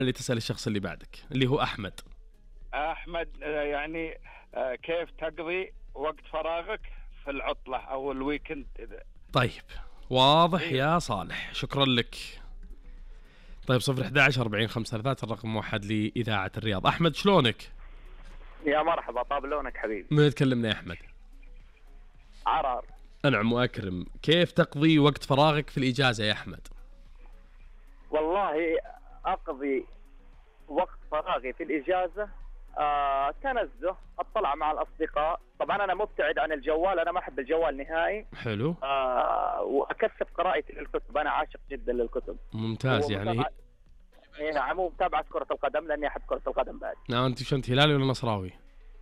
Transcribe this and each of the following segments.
اللي تسأل الشخص اللي بعدك اللي هو أحمد. أحمد، يعني كيف تقضي وقت فراغك في العطلة أو الويكند؟ طيب واضح إيه. يا صالح، شكرا لك. طيب 011-40-533 الرقم موحد لإذاعة الرياض. أحمد شلونك؟ يا مرحبا، طاب لونك حبيبي. من يتكلمنا يا أحمد؟ عرار. أنعم وأكرم. كيف تقضي وقت فراغك في الإجازة يا أحمد؟ والله أقضي وقت فراغي في الإجازة تنزه، أطلع مع الأصدقاء. طبعا أنا مبتعد عن الجوال، أنا ما أحب الجوال نهائي. حلو. وأكثف قراءتي للكتب، أنا عاشق جدا للكتب. ممتاز. يعني نعم، ومتابعة كرة القدم لأني أحب كرة القدم بعد. أنت هلالي ولا نصراوي؟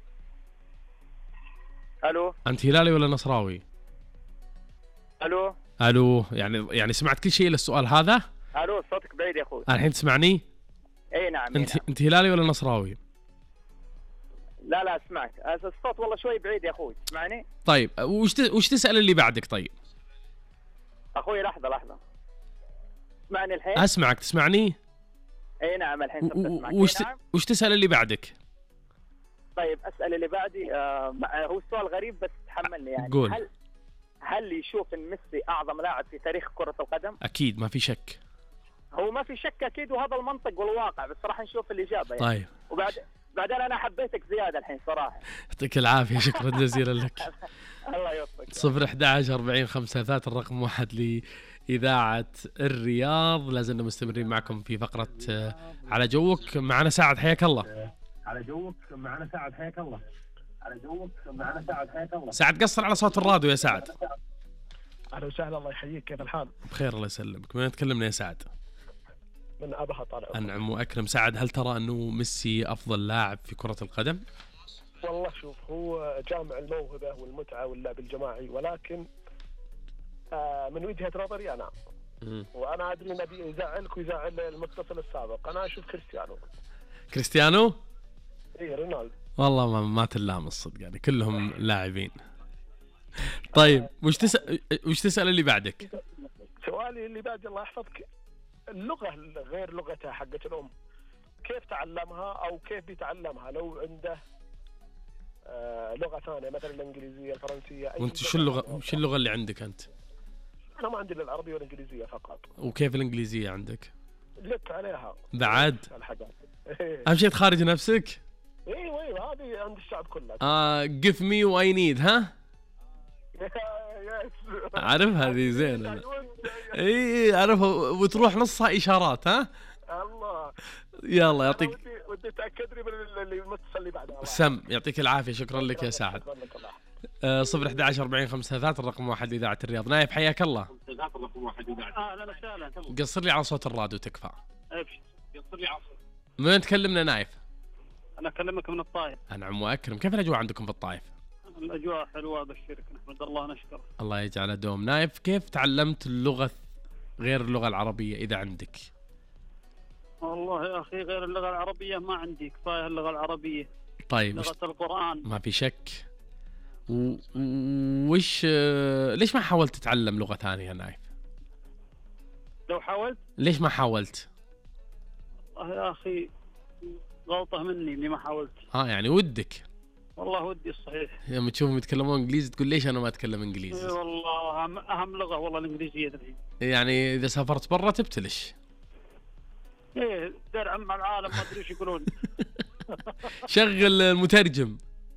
ألو. أنت هلالي ولا نصراوي؟ ألو. يعني سمعت كل شيء إلا السؤال هذا؟ ألو، صوتك بعيد يا أخوي. الحين تسمعني؟ أي نعم. أنت هلالي ولا نصراوي؟ لا اسمعك، الصوت والله شوي بعيد يا أخوي، تسمعني؟ طيب وش تسأل اللي بعدك؟ طيب أخوي لحظة، تسمعني الحين؟ أسمعك، تسمعني؟ اي نعم الحين صرت اسمعك. وش تسأل اللي بعدك؟ طيب اسأل اللي بعدي. هو السؤال غريب بس تحملني يعني. قول. هل يشوف ان ميسي اعظم لاعب في تاريخ كرة القدم؟ اكيد ما في شك. هو ما في شك اكيد، وهذا المنطق والواقع، بس راح نشوف الإجابة يعني. طيب. بعدين انا حبيتك زيادة الحين صراحة. يعطيك العافية، شكرا جزيلا لك. الله يوفقك. 011-40-533 الرقم موحد لإذاعة الرياض. لازلنا مستمرين معكم في فقرة على جوك. معنا سعد، حياك الله. سعد قصر على صوت الراديو يا سعد. أهلا وسهلا، الله يحييك، كيف الحال؟ بخير الله يسلمك. من تكلمنا يا سعد؟ من أبها طالع. أنعم وأكرم. سعد، هل ترى أنه ميسي أفضل لاعب في كرة القدم؟ والله شوف، هو جامع الموهبة والمتعة واللعب الجماعي، ولكن من وجهة نظري أنا وأنا أدري أن يزعلك ويزعل المتصل السابق، أنا أشوف كريستيانو. إيه، رونالدو. والله ما تلام الصدق، يعني كلهم لاعبين. طيب وش تسأل اللي بعدك؟ سؤالي اللي بعد الله يحفظك، اللغة غير لغتها حقت الأم، كيف تعلمها أو كيف بيتعلمها لو عنده لغة ثانية مثلا الإنجليزية، الفرنسية؟ وانت شو اللغة اللي عندك أنت؟ أنا ما عندي إلا العربية والإنجليزية فقط. وكيف الإنجليزية عندك؟ لك عليها بعد. أهم شيء تخارج نفسك. ايوه هذه عند الشعب كله. give me what I need. ها عارف هذه زين. اي عارفها، وتروح نصها إشارات. ها الله. يلا يعطيك. ودي تأكدني من المتصل اللي بعدها. سم، يعطيك العافية، شكرا لك يا سعد. 011-40-533 الرقم موحد لإذاعة الرياض. نايف، حياك الله. اهلا وسهلا. قصر لي على صوت الراديو تكفى. ابشر، قصر لي على. من تكلمنا نايف؟ انا اكلمك من الطائف. أنعم وأكرم. كيف الأجواء عندكم في الطائف؟ الاجواء حلوه، ابشرك، نحمد الله نشكره. الله يجعله دوم. نايف، كيف تعلمت اللغة غير اللغة العربية إذا عندك؟ والله يا اخي غير اللغه العربيه ما عندي، كفايه اللغه العربيه. طيب لغه القران. ما في شك. وش ليش ما حاولت تتعلم لغة ثانية يا نايف؟ لو حاولت. ليش ما حاولت؟ يا اخي غلطه مني اني ما حاولت. يعني ودك؟ والله ودي الصحيح. لما تشوفهم يتكلمون انجليزي تقول ليش انا ما اتكلم انجليزي؟ والله اهم لغه والله الانجليزيه الحين. يعني اذا سافرت برا تبتلش. ايه درع مع العالم ما ادري ايش يقولون. شغل المترجم.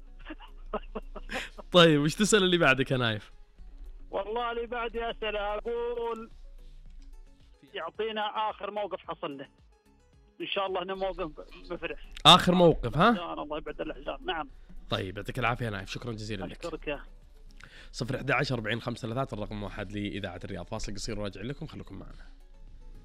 طيب وش تسأل اللي بعدك يا نايف؟ والله اللي بعدي اسئله، اقول يعطينا اخر موقف حصل له، ان شاء الله انه موقف مفرح. اخر موقف. ها الله يبعد الاحزان. نعم. طيب يعطيك العافيه يا نايف، شكرا جزيلا لك. اشكرك يا 011-40-533 الرقم موحد لإذاعة الرياض. فاصل قصير وراجع لكم، خليكم معنا.